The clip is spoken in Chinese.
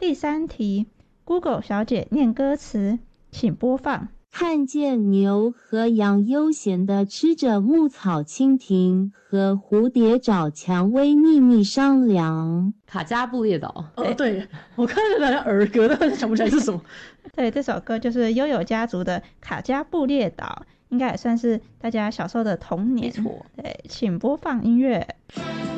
第3题 ，Google 小姐念歌词，请播放。 看见牛和羊悠闲地吃着牧草，蜻蜓和蝴蝶找蔷薇秘密商量。 卡加布列岛。 对，我看着好像儿歌，但是想不起来是什么。 对，这首歌就是悠悠家族的卡加布列岛，应该也算是大家小时候的童年。 没错。 对，请播放音乐。